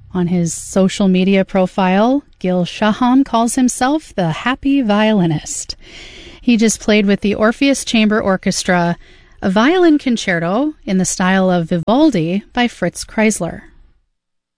On his social media profile, Gil Shaham calls himself the happy violinist. He just played with the Orpheus Chamber Orchestra a violin concerto in the style of Vivaldi by Fritz Kreisler.